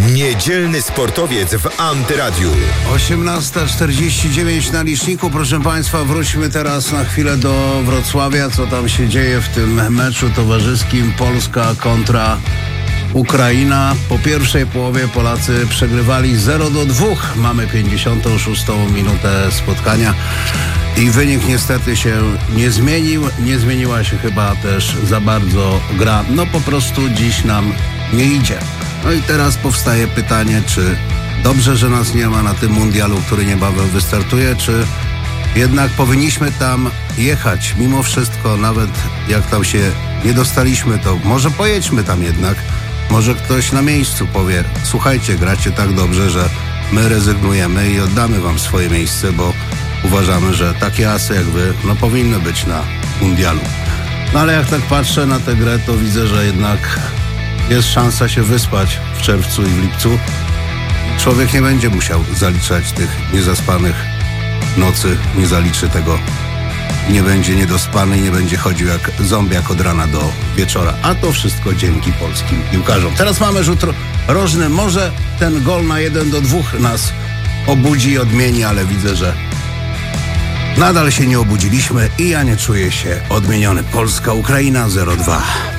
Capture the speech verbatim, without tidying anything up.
Niedzielny sportowiec w Antyradiu. osiemnasta czterdzieści dziewięć na liczniku. Proszę Państwa, wróćmy teraz na chwilę do Wrocławia. Co tam się dzieje w tym meczu towarzyskim Polska kontra Ukraina? Po pierwszej połowie Polacy przegrywali zero do dwóch. Mamy pięćdziesiątą szóstą minutę spotkania i wynik niestety się nie zmienił. Nie zmieniła się chyba też za bardzo gra. No po prostu dziś nam nie idzie. No i teraz powstaje pytanie, czy dobrze, że nas nie ma na tym mundialu, który niebawem wystartuje, czy jednak powinniśmy tam jechać mimo wszystko, nawet jak tam się nie dostaliśmy, to może pojedźmy tam jednak. Może ktoś na miejscu powie, słuchajcie, gracie tak dobrze, że my rezygnujemy i oddamy wam swoje miejsce, bo uważamy, że takie asy jak wy, no powinny być na mundialu. No ale jak tak patrzę na tę grę, to widzę, że jednak jest szansa się wyspać w czerwcu i w lipcu. Człowiek nie będzie musiał zaliczać tych niezaspanych nocy, nie zaliczy tego, nie będzie niedospany i nie będzie chodził jak zombiak od rana do wieczora. A to wszystko dzięki polskim piłkarzom. Teraz mamy rzut rożny. Może ten gol na jeden do dwóch nas obudzi i odmieni, ale widzę, że nadal się nie obudziliśmy i ja nie czuję się odmieniony. Polska, Ukraina zero dwa.